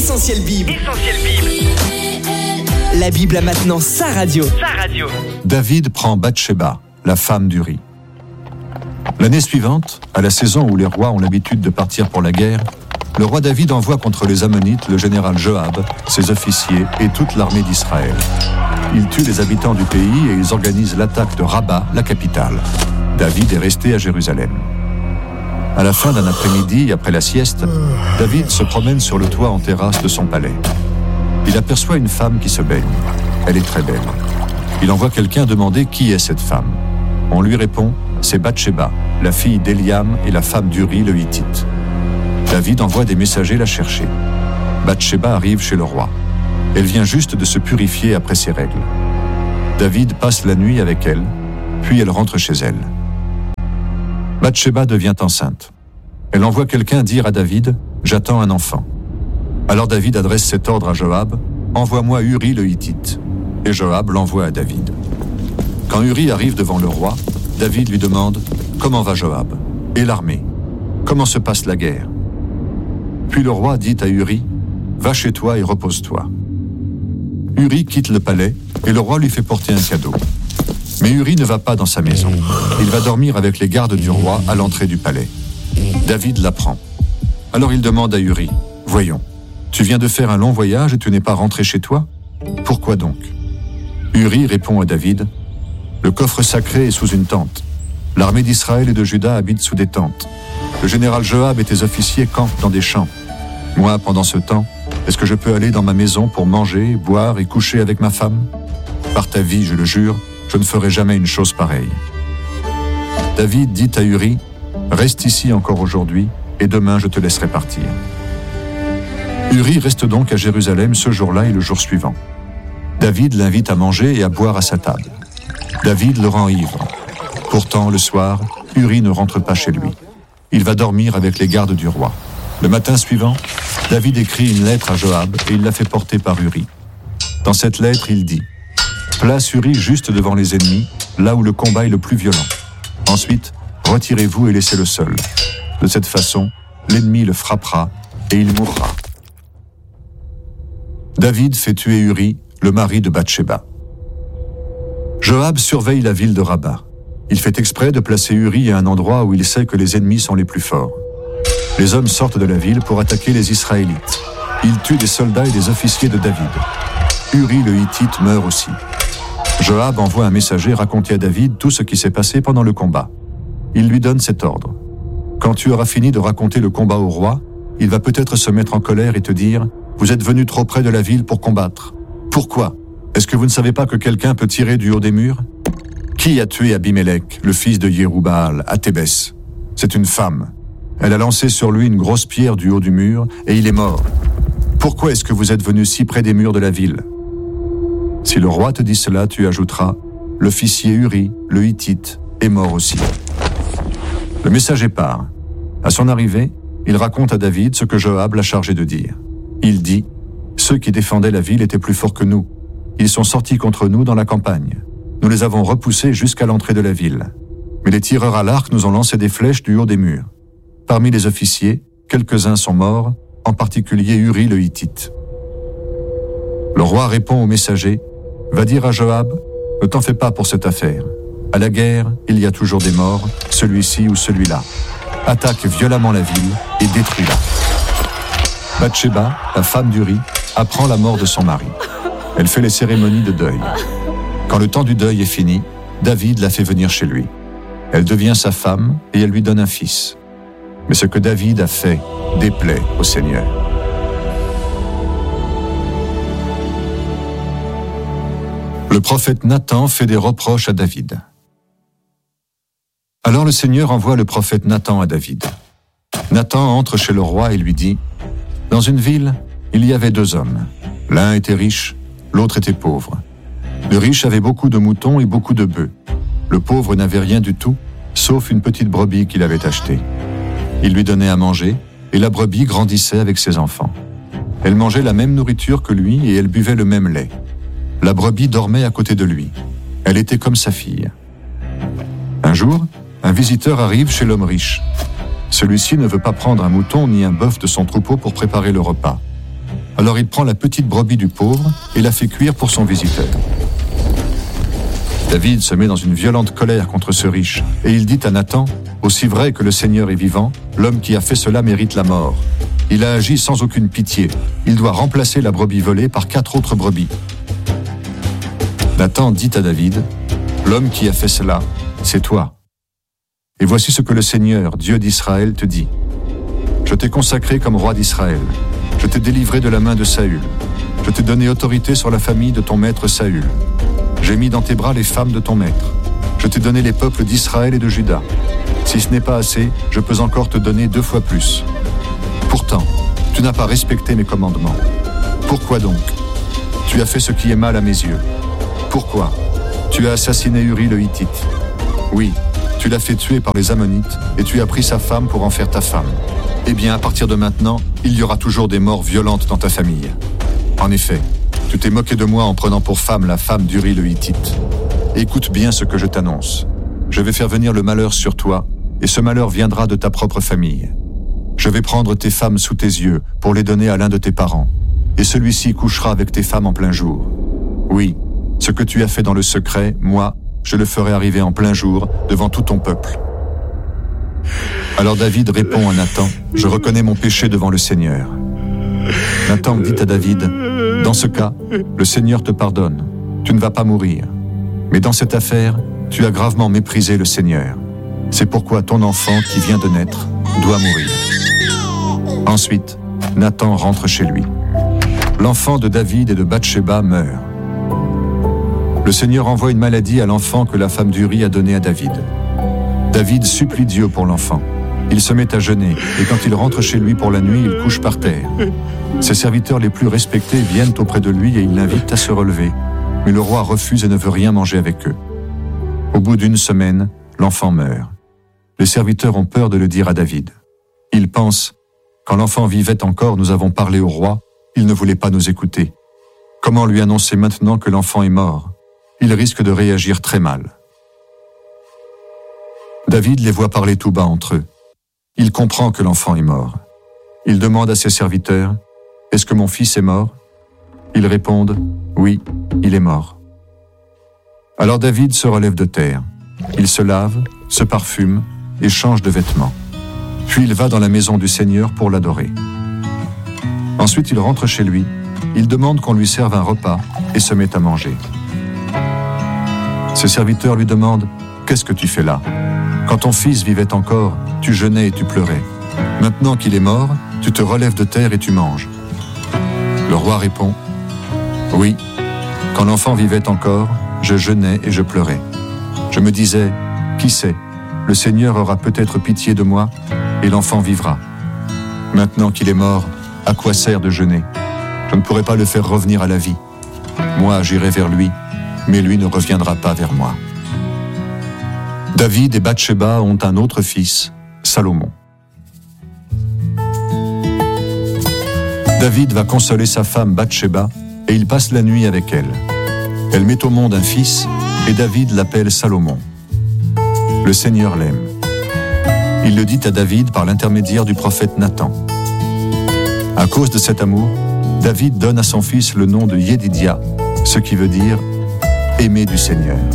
Essentiel Bible. La Bible a maintenant sa radio. David prend Bathsheba, la femme d'Uri. L'année suivante, à la saison où les rois ont l'habitude de partir pour la guerre, le roi David envoie contre les Ammonites le général Joab, ses officiers et toute l'armée d'Israël. Ils tuent les habitants du pays et ils organisent l'attaque de Rabat, la capitale. David est resté à Jérusalem. À la fin d'un après-midi, après la sieste, David se promène sur le toit en terrasse de son palais. Il aperçoit une femme qui se baigne. Elle est très belle. Il envoie quelqu'un demander qui est cette femme. On lui répond, c'est Bathsheba, la fille d'Eliam et la femme d'Uri le Hittite. David envoie des messagers la chercher. Bathsheba arrive chez le roi. Elle vient juste de se purifier après ses règles. David passe la nuit avec elle, puis elle rentre chez elle. Bathsheba devient enceinte. Elle envoie quelqu'un dire à David « J'attends un enfant ». Alors David adresse cet ordre à Joab « Envoie-moi Uri le Hittite ». Et Joab l'envoie à David. Quand Uri arrive devant le roi, David lui demande « Comment va Joab ? Et l'armée ? Comment se passe la guerre ?» Puis le roi dit à Uri « Va chez toi et repose-toi ». Uri quitte le palais et le roi lui fait porter un cadeau. Mais Uri ne va pas dans sa maison. Il va dormir avec les gardes du roi à l'entrée du palais. David l'apprend. Alors il demande à Uri, « Voyons, tu viens de faire un long voyage et tu n'es pas rentré chez toi ? Pourquoi donc ?» Uri répond à David, « Le coffre sacré est sous une tente. L'armée d'Israël et de Juda habite sous des tentes. Le général Joab et tes officiers campent dans des champs. Moi, pendant ce temps, est-ce que je peux aller dans ma maison pour manger, boire et coucher avec ma femme ? Par ta vie, je le jure, je ne ferai jamais une chose pareille. » David dit à Uri, « Reste ici encore aujourd'hui, et demain je te laisserai partir. » Uri reste donc à Jérusalem ce jour-là et le jour suivant. David l'invite à manger et à boire à sa table. David le rend ivre. Pourtant, le soir, Uri ne rentre pas chez lui. Il va dormir avec les gardes du roi. Le matin suivant, David écrit une lettre à Joab et il la fait porter par Uri. Dans cette lettre, il dit « Place Uri juste devant les ennemis, là où le combat est le plus violent. Ensuite, retirez-vous et laissez-le seul. De cette façon, l'ennemi le frappera et il mourra. » David fait tuer Uri, le mari de Bathsheba. Joab surveille la ville de Rabat. Il fait exprès de placer Uri à un endroit où il sait que les ennemis sont les plus forts. Les hommes sortent de la ville pour attaquer les Israélites. Ils tuent des soldats et des officiers de David. Uri le Hittite meurt aussi. Joab envoie un messager raconter à David tout ce qui s'est passé pendant le combat. Il lui donne cet ordre. Quand tu auras fini de raconter le combat au roi, il va peut-être se mettre en colère et te dire « Vous êtes venu trop près de la ville pour combattre. Pourquoi ? Est-ce que vous ne savez pas que quelqu'un peut tirer du haut des murs ? Qui a tué Abimélec, le fils de Yérubbaal, à Thébès ? C'est une femme. Elle a lancé sur lui une grosse pierre du haut du mur et il est mort. Pourquoi est-ce que vous êtes venu si près des murs de la ville ? Si le roi te dit cela, tu ajouteras « L'officier Uri, le Hittite, est mort aussi. » Le messager part. À son arrivée, il raconte à David ce que Joab l'a chargé de dire. Il dit « Ceux qui défendaient la ville étaient plus forts que nous. Ils sont sortis contre nous dans la campagne. Nous les avons repoussés jusqu'à l'entrée de la ville. Mais les tireurs à l'arc nous ont lancé des flèches du haut des murs. Parmi les officiers, quelques-uns sont morts, en particulier Uri le Hittite. » Le roi répond au messager « Va dire à Joab, ne t'en fais pas pour cette affaire. À la guerre, il y a toujours des morts, celui-ci ou celui-là. Attaque violemment la ville et détruis-la. » Bathsheba, la femme d'Uri, apprend la mort de son mari. Elle fait les cérémonies de deuil. Quand le temps du deuil est fini, David la fait venir chez lui. Elle devient sa femme et elle lui donne un fils. Mais ce que David a fait déplaît au Seigneur. Le prophète Nathan fait des reproches à David. Alors le Seigneur envoie le prophète Nathan à David. Nathan entre chez le roi et lui dit « Dans une ville, il y avait 2 hommes. L'un était riche, l'autre était pauvre. Le riche avait beaucoup de moutons et beaucoup de bœufs. Le pauvre n'avait rien du tout, sauf une petite brebis qu'il avait achetée. Il lui donnait à manger, et la brebis grandissait avec ses enfants. Elle mangeait la même nourriture que lui et elle buvait le même lait. La brebis dormait à côté de lui. Elle était comme sa fille. Un jour, un visiteur arrive chez l'homme riche. Celui-ci ne veut pas prendre un mouton ni un bœuf de son troupeau pour préparer le repas. Alors il prend la petite brebis du pauvre et la fait cuire pour son visiteur. David se met dans une violente colère contre ce riche et il dit à Nathan, « Aussi vrai que le Seigneur est vivant, l'homme qui a fait cela mérite la mort. Il a agi sans aucune pitié. Il doit remplacer la brebis volée par 4 autres brebis. » Nathan dit à David, « L'homme qui a fait cela, c'est toi. Et voici ce que le Seigneur, Dieu d'Israël, te dit. Je t'ai consacré comme roi d'Israël. Je t'ai délivré de la main de Saül. Je t'ai donné autorité sur la famille de ton maître Saül. J'ai mis dans tes bras les femmes de ton maître. Je t'ai donné les peuples d'Israël et de Juda. Si ce n'est pas assez, je peux encore te donner 2 fois plus. Pourtant, tu n'as pas respecté mes commandements. Pourquoi donc? Tu as fait ce qui est mal à mes yeux. Pourquoi? Tu as assassiné Uri le Hittite. Oui, tu l'as fait tuer par les Ammonites et tu as pris sa femme pour en faire ta femme. Eh bien, à partir de maintenant, il y aura toujours des morts violentes dans ta famille. En effet, tu t'es moqué de moi en prenant pour femme la femme d'Uri le Hittite. Écoute bien ce que je t'annonce. Je vais faire venir le malheur sur toi, et ce malheur viendra de ta propre famille. Je vais prendre tes femmes sous tes yeux pour les donner à l'un de tes parents, et celui-ci couchera avec tes femmes en plein jour. Oui, ce que tu as fait dans le secret, moi, je le ferai arriver en plein jour devant tout ton peuple. » Alors David répond à Nathan, « Je reconnais mon péché devant le Seigneur. » Nathan dit à David, « Dans ce cas, le Seigneur te pardonne. Tu ne vas pas mourir. Mais dans cette affaire, tu as gravement méprisé le Seigneur. C'est pourquoi ton enfant qui vient de naître doit mourir. » Ensuite, Nathan rentre chez lui. L'enfant de David et de Bathsheba meurt. Le Seigneur envoie une maladie à l'enfant que la femme d'Uri a donné à David. David supplie Dieu pour l'enfant. Il se met à jeûner, et quand il rentre chez lui pour la nuit, il couche par terre. Ses serviteurs les plus respectés viennent auprès de lui et ils l'invitent à se relever. Mais le roi refuse et ne veut rien manger avec eux. Au bout d'1 semaine, l'enfant meurt. Les serviteurs ont peur de le dire à David. Ils pensent, quand l'enfant vivait encore, nous avons parlé au roi, il ne voulait pas nous écouter. Comment lui annoncer maintenant que l'enfant est mort? Il risque de réagir très mal. David les voit parler tout bas entre eux. Il comprend que l'enfant est mort. Il demande à ses serviteurs, « Est-ce que mon fils est mort ?» Ils répondent, « Oui, il est mort. » Alors David se relève de terre. Il se lave, se parfume et change de vêtements. Puis il va dans la maison du Seigneur pour l'adorer. Ensuite il rentre chez lui, il demande qu'on lui serve un repas et se met à manger. Ses serviteurs lui demandent, « Qu'est-ce que tu fais là ? Quand ton fils vivait encore, tu jeûnais et tu pleurais. Maintenant qu'il est mort, tu te relèves de terre et tu manges. » Le roi répond, « Oui, quand l'enfant vivait encore, je jeûnais et je pleurais. Je me disais, qui sait, le Seigneur aura peut-être pitié de moi et l'enfant vivra. Maintenant qu'il est mort, à quoi sert de jeûner? Je ne pourrai pas le faire revenir à la vie. Moi, j'irai vers lui, mais lui ne reviendra pas vers moi. » David et Bathsheba ont un autre fils, Salomon. David va consoler sa femme Bathsheba et il passe la nuit avec elle. Elle met au monde un fils et David l'appelle Salomon. Le Seigneur l'aime. Il le dit à David par l'intermédiaire du prophète Nathan. À cause de cet amour, David donne à son fils le nom de Yédidia, ce qui veut dire « aimé du Seigneur ».